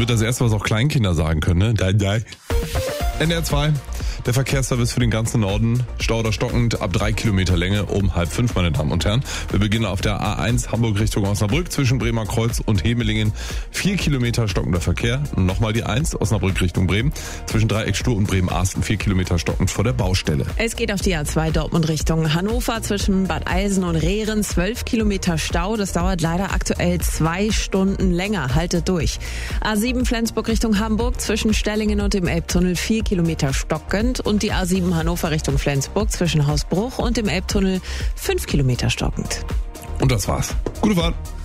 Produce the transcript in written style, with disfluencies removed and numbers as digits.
wird das erste, was auch Kleinkinder sagen können, ne? Dai. NDR 2, der Verkehrsservice für den ganzen Norden. Stau oder stockend ab 3 Kilometer Länge um 4:30, meine Damen und Herren. Wir beginnen auf der A1 Hamburg Richtung Osnabrück zwischen Bremer Kreuz und Hemelingen. 4 Kilometer stockender Verkehr. Und nochmal die 1 Osnabrück Richtung Bremen. Zwischen Dreieckstur und Bremen-Arsten 4 Kilometer stockend vor der Baustelle. Es geht auf die A2 Dortmund Richtung Hannover zwischen Bad Eisen und Rehren. 12 Kilometer Stau. Das dauert leider aktuell 2 Stunden länger. Haltet durch. A7 Flensburg Richtung Hamburg zwischen Stellingen und dem Elbtunnel 4 Kilometer stockend. Und die A7 Hannover Richtung Flensburg zwischen Hausbruch und dem Elbtunnel 5 Kilometer stockend. Und das war's. Gute Fahrt.